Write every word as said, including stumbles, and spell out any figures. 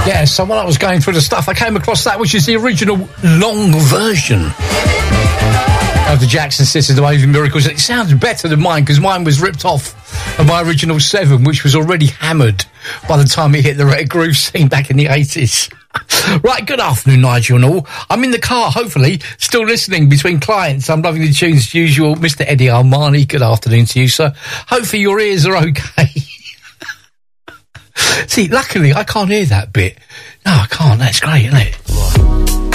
Yeah, so while I was going through the stuff, I came across that, which is the original long version of the Jackson Sisters, The Waving Miracles. It sounds better than mine, because mine was ripped off of my original seven, which was already hammered by the time it hit the Red Groove scene back in the eighties. Right, good afternoon, Nigel and all. I'm in the car, hopefully, still listening between clients. I'm loving the tunes as usual. Mister Eddie Armani, good afternoon to you, sir. Hopefully your ears are okay. See, luckily, I can't hear that bit. No, I can't. That's great, isn't it?